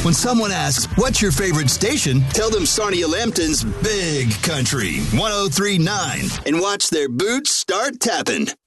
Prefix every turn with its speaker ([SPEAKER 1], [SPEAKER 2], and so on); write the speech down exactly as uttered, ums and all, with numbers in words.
[SPEAKER 1] When someone asks, what's your favorite station? Tell them Sarnia Lambton's Big Country one oh three point nine and watch their boots start tapping.